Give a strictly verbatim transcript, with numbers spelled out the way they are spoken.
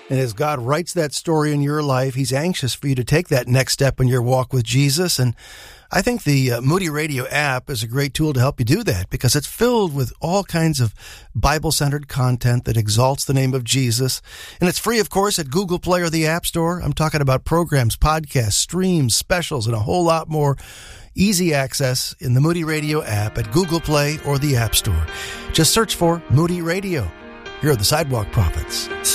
And as God writes that story in your life, He's anxious for you to take that next step in your walk with Jesus. And I think the uh, Moody Radio app is a great tool to help you do that, because it's filled with all kinds of Bible-centered content that exalts the name of Jesus. And it's free, of course, at Google Play or the App Store. I'm talking about programs, podcasts, streams, specials, and a whole lot more. Easy access in the Moody Radio app at Google Play or the App Store. Just search for Moody Radio. Here are the Sidewalk Prophets.